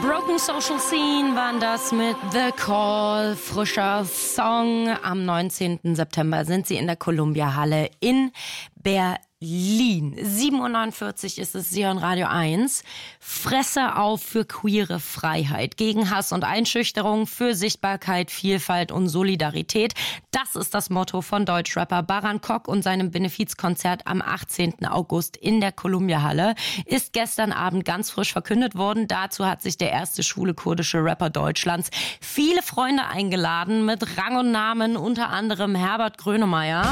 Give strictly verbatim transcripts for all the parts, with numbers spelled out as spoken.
Broken Social Scene waren das mit The Call, frischer Song. Am neunzehnten September sind sie in der Columbia-Halle in Berlin. sieben Uhr neunundvierzig ist es, Sie hören Radio eins. Fresse auf für queere Freiheit, gegen Hass und Einschüchterung, für Sichtbarkeit, Vielfalt und Solidarität. Das ist das Motto von Deutschrapper Baran Kok und seinem Benefizkonzert am achtzehnten August in der Columbia-Halle. Ist gestern Abend ganz frisch verkündet worden. Dazu hat sich der erste schwule kurdische Rapper Deutschlands viele Freunde eingeladen mit Rang und Namen, unter anderem Herbert Grönemeyer,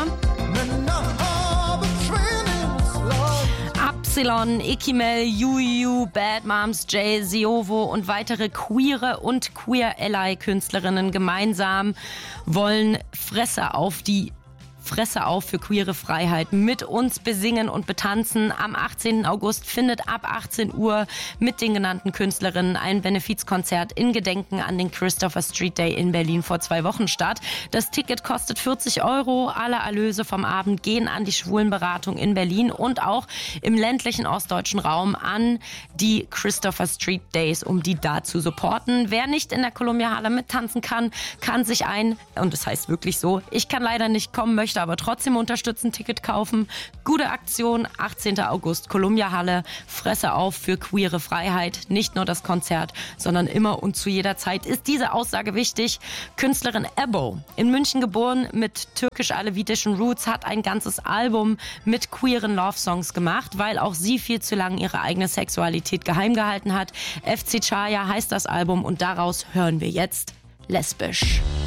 Epsilon, Ikimel, Juju, Bad Moms, Jay, Ziovo und weitere queere und Queer-Ally-Künstlerinnen gemeinsam wollen Fresse auf die Fresse auf für queere Freiheit mit uns besingen und betanzen. Am achtzehnten August findet ab achtzehn Uhr mit den genannten Künstlerinnen ein Benefizkonzert in Gedenken an den Christopher Street Day in Berlin vor zwei Wochen statt. Das Ticket kostet vierzig Euro. Alle Erlöse vom Abend gehen an die Schwulenberatung in Berlin und auch im ländlichen ostdeutschen Raum an die Christopher Street Days, um die da zu supporten. Wer nicht in der Columbia-Halle mittanzen kann, kann sich ein, und das heißt wirklich so, ich kann leider nicht kommen, möchte aber trotzdem unterstützen, Ticket kaufen. Gute Aktion, achtzehnten August, Columbia-Halle, Fresse auf für queere Freiheit. Nicht nur das Konzert, sondern immer und zu jeder Zeit ist diese Aussage wichtig. Künstlerin Ebo, in München geboren, mit türkisch-alevitischen Roots, hat ein ganzes Album mit queeren Love-Songs gemacht, weil auch sie viel zu lange ihre eigene Sexualität geheim gehalten hat. F C Chaya heißt das Album und daraus hören wir jetzt Lesbisch.